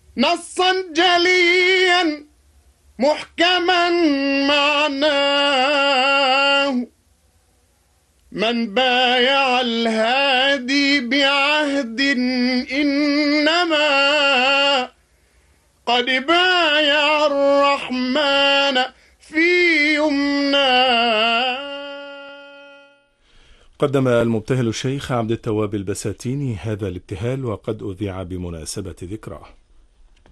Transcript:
نصا جليا محكما معناه، من بايع الهادي بعهد إنما قد بايع الرحمن في يمناه. قدم المبتهل الشيخ عبد التواب البساتيني هذا الابتهال وقد أذيع بمناسبة ذكراه.